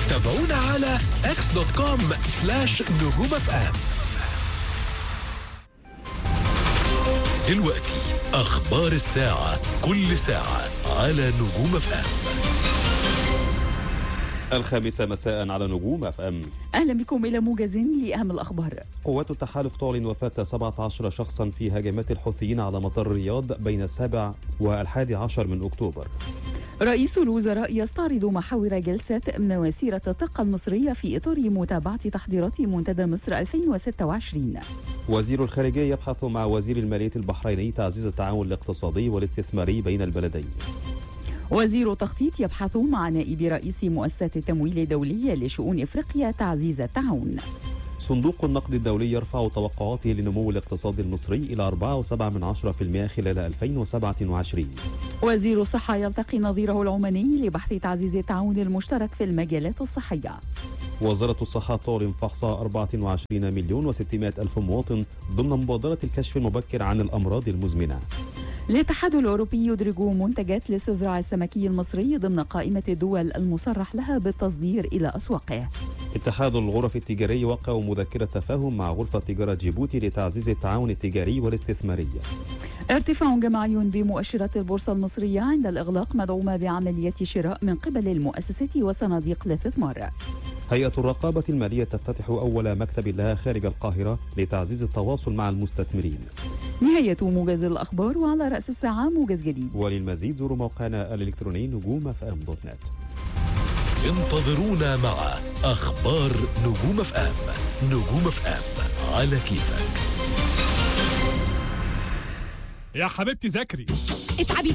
تابعونا على x.com/نجوم FM. دلوقتي أخبار الساعة، كل ساعة على نجوم FM. 5 مساء على نجوم FM. أهلا بكم إلى موجز لأهم الأخبار. قوات التحالف تعلن وفاة 17 شخصا في هجمات الحوثيين على مطار الرياض بين 7 و11 من أكتوبر. رئيس الوزراء يستعرض محاور جلسة مواسير الطاقة المصرية في إطار متابعة تحضيرات منتدى مصر 2026. وزير الخارجية يبحث مع وزير المالية البحريني تعزيز التعاون الاقتصادي والاستثماري بين البلدين. وزير التخطيط يبحث مع نائب رئيس مؤسسة التمويل الدولية لشؤون إفريقيا تعزيز التعاون. صندوق النقد الدولي يرفع توقعاته لنمو الاقتصاد المصري إلى 4.7% خلال 2027. وزير الصحة يلتقي نظيره العماني لبحث تعزيز التعاون المشترك في المجالات الصحية. وزارة الصحة تعلن فحص 24,600,000 مواطن ضمن مبادرة الكشف المبكر عن الأمراض المزمنة. الاتحاد الأوروبي يدرج منتجات الاستزراع السمكي المصري ضمن قائمة الدول المصرح لها بالتصدير إلى أسواقه. اتحاد الغرف التجاري وقع مذكرة تفاهم مع غرفة تجارة جيبوتي لتعزيز التعاون التجاري والاستثماري. ارتفاع جماعي بمؤشرات البورصة المصرية عند الإغلاق مدعومة بعملية شراء من قبل المؤسسات وصناديق الاستثمار. هيئة الرقابة المالية تفتتح أول مكتب لها خارج القاهرة لتعزيز التواصل مع المستثمرين. نهاية موجز الأخبار، وعلى رأس الساعة موجز جديد. وللمزيد زوروا موقعنا الإلكتروني نجوم.fm.net. انتظرونا مع أخبار نجوم FM. نجوم FM على كيفك. يا حبيبتي ذاكري. اتعبي